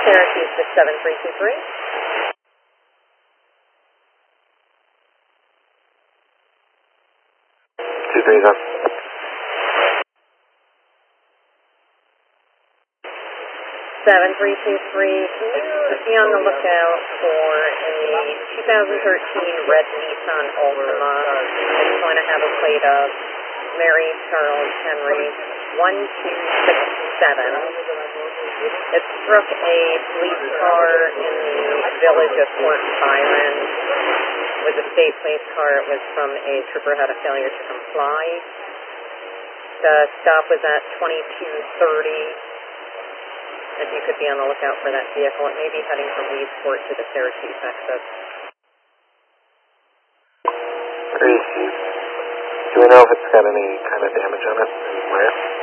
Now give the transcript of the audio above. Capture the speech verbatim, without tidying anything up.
Syracuse six seven three two three. two three up. seven three two three, can you be on the lookout for a two thousand thirteen red Nissan Altima? It's going to have a plate of Mary Charles Henry one two six seven. It struck a police car in the village of Fort Byron. It was a state police car. It was from a trooper who had a failure to comply. The stop was at twenty-two thirty. If you could be on the lookout for that vehicle, it may be heading from Leesport to the Syracuse exit. Greasy. Do we know if it's got any kind of damage on it? Anywhere?